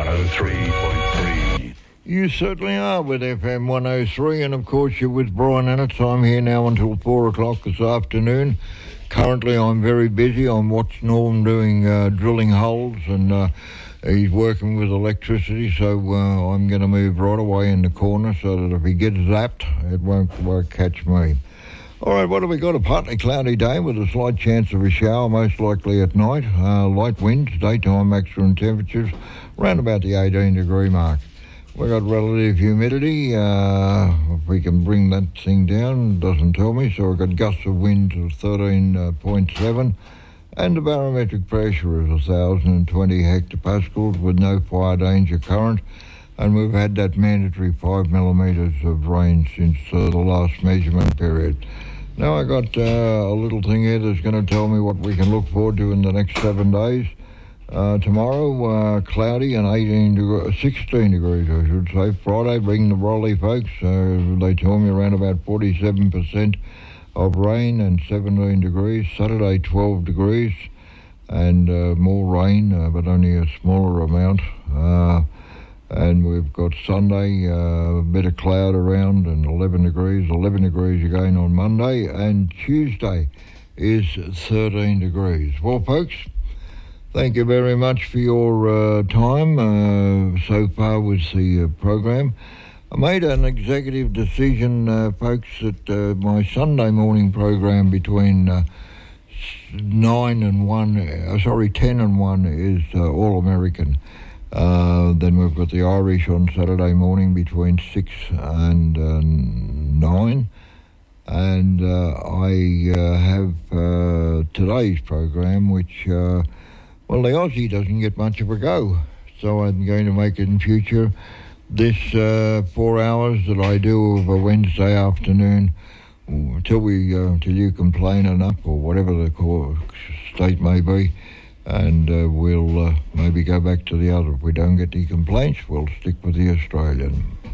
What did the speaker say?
103.3. You certainly are with FM 103, and of course you're with Brian Annett. I'm here now until 4 o'clock this afternoon. Currently I'm very busy. I'm watching Norm doing drilling holes, and he's working with electricity, so I'm going to move right away in the corner so that if he gets zapped, it won't catch me. All right, what have we got? A partly cloudy day with a slight chance of a shower, most likely at night. Light winds, daytime maximum temperatures around about the 18-degree mark. We've got relative humidity. If we can bring that thing down, doesn't tell me. So we've got gusts of wind of 13.7, and the barometric pressure is 1,020 hectopascals with no fire danger current. And we've had that mandatory 5 millimetres of rain since the last measurement period. Now I got a little thing here that's going to tell me what we can look forward to in the next 7 days. Tomorrow, cloudy and 16 degrees, I should say. Friday, bring the brolly, folks. They tell me around about 47% of rain and 17 degrees. Saturday, 12 degrees and more rain, but only a smaller amount. And we've got Sunday, a bit of cloud around and 11 degrees again on Monday, and Tuesday is 13 degrees. Well, folks, thank you very much for your time so far with the program. I made an executive decision, folks, that my Sunday morning program between 10 and 1 is All-American. Then we've got the Irish on Saturday morning between 6 and 9. And I have today's program, which, the Aussie doesn't get much of a go. So I'm going to make it in future this 4 hours that I do of a Wednesday afternoon till you complain enough, or whatever the state may be. And we'll maybe go back to the other. If we don't get any complaints, we'll stick with the Australian.